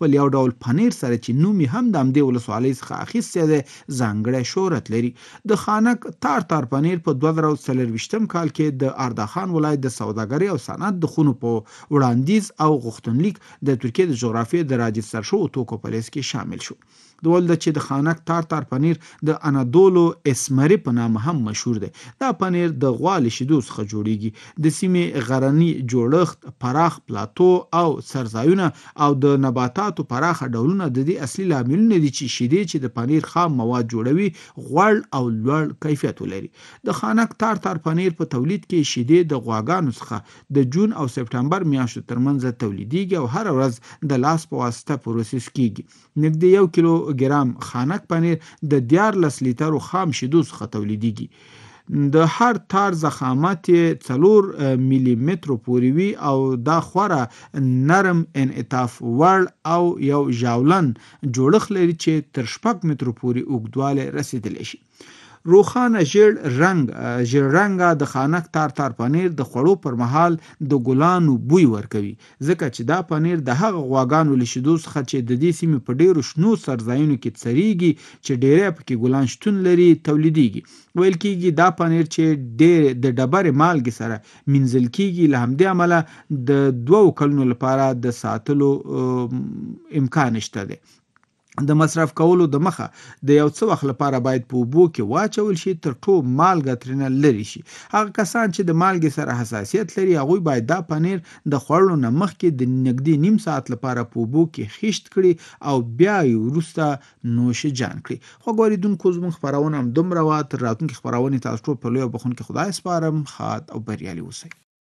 خپل یو ډول پنیر سره چې نوم یې هم د همدې ولسوالۍ څخه اخیستی دی ځانګړی شهرت لري. د خانک تار پنیر په 2024 کال کې د اردخان ولایت د سوداګرۍ او صنعت د خونو په وړاندیز او غوښتنلیک د ترکیې د جغرافیې د راجستر شوو توکو په لیست کې شامل شو. د ولده چې د خانک تار پنیر د انادولو اسمري په نامه هم مشهور دی. دا پنیر د غوا له شیدو څخه جوړیږي. د سیمې غرني جوړښت، پراخ پلاتو او سرځایونه او د نباتاتو پراخه ډولونه د دې اصلي لاملونه دي چې شیدې چې د پنیر خام مواد جوړوي غوړ او لوړ کیفیت ولري. د خانک تار پنیر په تولید کې شیدې د غواګانو څخه د جون او سپټمبر میاشتو ترمنځ تولیدیږي او هر ورځ د لاس په واسطه پروسس کیږي. نږدې 1 کیلو ګرام خانک پنیر د 14 لیترو خام شیدو څخه تولیدیږي. د هر تار ضخامت 4 ملي مترو پورې وي او دا خورا نرم انعطاف وړ او یو ژاولن جوړښت لري چې تر 6 مترو پورې اوږدوالی رسیدلی شي. روخانه ژیړ رنګه د خانک تار پنیر د خوړو پر مهال د ګلانو بوی ورکوي، ځکه چې دا پنیر د هغه غواګانو له شیدو څخه چې د دې سیمې په ډیرو شنو سرځایونو کې څریږي چې ډیری پکې ګلان شتون لري تولیدیږي. ویل کېږي دا پنیر چې ډیر د ډبرې مالګې سره مینځل کېږي، له همدې امله د 2 کلونو لپاره د ساتلو امکان شته دی. د مصرف کولو د مخه د یو څه وخت لپاره باید په اوبو کې واچول شي تر څو مالګه ترنه لرې شي. هغه کسان چې د مالګې سره حساسیت لري هغوی باید دا پنیر د خوړلو نه مخکې د نږدې نیم ساعت لپاره په اوبو کې خیشت کړي او بیا یې وروسته نوشجان کړي. خوږو اورېدونکو زموږ خپرونه همدومره وه. تر راتلونکې خپرونې تاسو ټول په لوی او بخښونکي خدای سپارم. ښاد او بریالي اوسئ.